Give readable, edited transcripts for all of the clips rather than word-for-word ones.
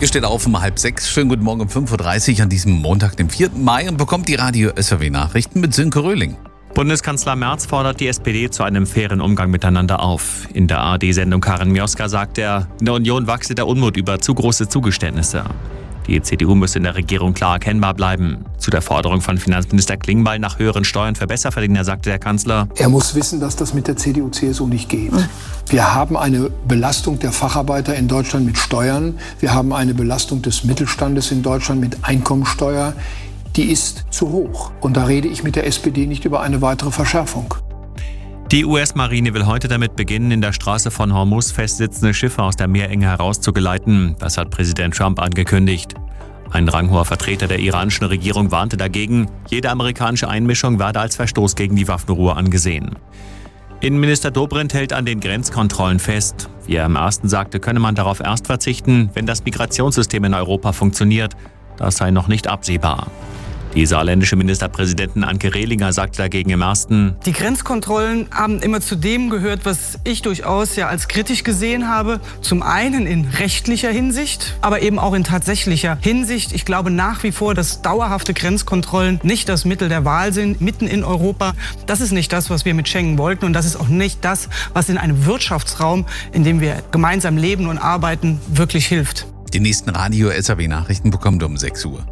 Ihr steht auf um 5:30. Schönen guten Morgen um 5:30 Uhr an diesem Montag, dem 4. Mai und bekommt die Radio-SAW-Nachrichten mit Sönke Röhling. Bundeskanzler Merz fordert die SPD zu einem fairen Umgang miteinander auf. In der ARD-Sendung Karin Mioska sagt er, in der Union wachse der Unmut über zu große Zugeständnisse. Die CDU müsse in der Regierung klar erkennbar bleiben. Zu der Forderung von Finanzminister Klingbeil nach höheren Steuern für Besserverdiener sagte der Kanzler: Er muss wissen, dass das mit der CDU-CSU nicht geht. Wir haben eine Belastung der Facharbeiter in Deutschland mit Steuern. Wir haben eine Belastung des Mittelstandes in Deutschland mit Einkommensteuer. Die ist zu hoch. Und da rede ich mit der SPD nicht über eine weitere Verschärfung. Die US-Marine will heute damit beginnen, in der Straße von Hormuz festsitzende Schiffe aus der Meerenge herauszugeleiten. Das hat Präsident Trump angekündigt. Ein ranghoher Vertreter der iranischen Regierung warnte dagegen, jede amerikanische Einmischung werde als Verstoß gegen die Waffenruhe angesehen. Innenminister Dobrindt hält an den Grenzkontrollen fest. Wie er im ersten sagte, könne man darauf erst verzichten, wenn das Migrationssystem in Europa funktioniert. Das sei noch nicht absehbar. Die saarländische Ministerpräsidentin Anke Rehlinger sagte dagegen im ersten: Die Grenzkontrollen haben immer zu dem gehört, was ich durchaus ja als kritisch gesehen habe. Zum einen in rechtlicher Hinsicht, aber eben auch in tatsächlicher Hinsicht. Ich glaube nach wie vor, dass dauerhafte Grenzkontrollen nicht das Mittel der Wahl sind, mitten in Europa. Das ist nicht das, was wir mit Schengen wollten, und das ist auch nicht das, was in einem Wirtschaftsraum, in dem wir gemeinsam leben und arbeiten, wirklich hilft. Die nächsten Radio-SAW-Nachrichten bekommt ihr um 6 Uhr.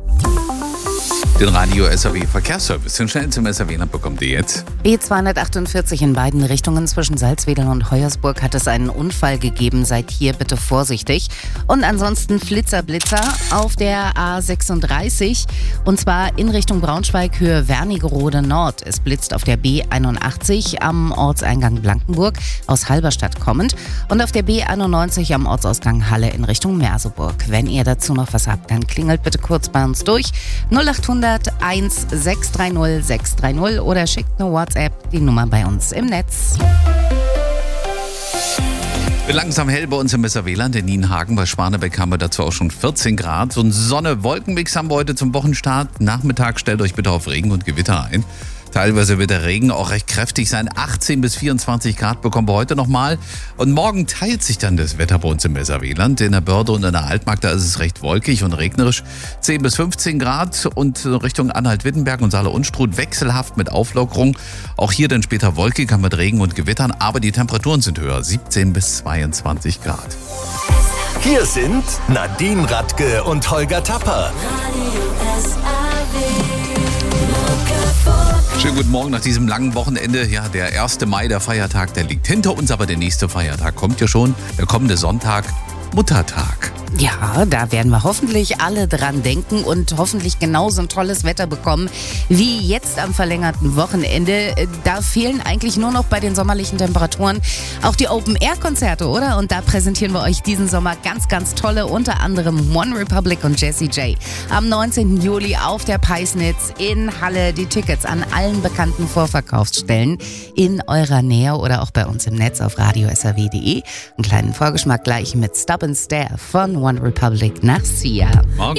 Den Radio-SAW-Verkehrsservice, den schnell zum SAW-Land bekommt ihr jetzt. B248 in beiden Richtungen zwischen Salzwedel und Hoyersburg hat es einen Unfall gegeben. Seid hier bitte vorsichtig. Und ansonsten Flitzer auf der A36 und zwar in Richtung Braunschweig, Höhe Wernigerode Nord. Es blitzt auf der B81 am Ortseingang Blankenburg aus Halberstadt kommend und auf der B91 am Ortsausgang Halle in Richtung Merseburg. Wenn ihr dazu noch was habt, dann klingelt bitte kurz bei uns durch. 0800 1 630 630 oder schickt eine WhatsApp, die Nummer bei uns im Netz. Wird langsam hell bei uns im SAW-Land. In Nienhagen bei Schwanebeck haben wir dazu auch schon 14 Grad. Und Sonne-Wolkenmix haben wir heute zum Wochenstart. Nachmittag stellt euch bitte auf Regen und Gewitter ein. Teilweise wird der Regen auch recht kräftig sein. 18 bis 24 Grad bekommen wir heute nochmal. Und morgen teilt sich dann das Wetter bei uns im SAW-Land. In der Börde und in der Altmark, da ist es recht wolkig und regnerisch. 10 bis 15 Grad und Richtung Anhalt-Wittenberg und Saale-Unstrut wechselhaft mit Auflockerung. Auch hier dann später wolkig, haben wir Regen und Gewittern. Aber die Temperaturen sind höher. 17 bis 22 Grad. Hier sind Nadine Radke und Holger Tapper. Schönen guten Morgen nach diesem langen Wochenende. Ja, der 1. Mai, der Feiertag, der liegt hinter uns, aber der nächste Feiertag kommt ja schon. Der kommende Sonntag, Muttertag. Ja, da werden wir hoffentlich alle dran denken und hoffentlich genauso ein tolles Wetter bekommen wie jetzt am verlängerten Wochenende. Da fehlen eigentlich nur noch bei den sommerlichen Temperaturen auch die Open-Air-Konzerte, oder? Und da präsentieren wir euch diesen Sommer ganz, ganz tolle, unter anderem One Republic und Jessie J. Am 19. Juli auf der Peisnitz in Halle. Die Tickets an allen bekannten Vorverkaufsstellen in eurer Nähe oder auch bei uns im Netz auf radiosaw.de. Einen kleinen Vorgeschmack gleich mit Stop and Stare von One Republic nach Sia. Morgen.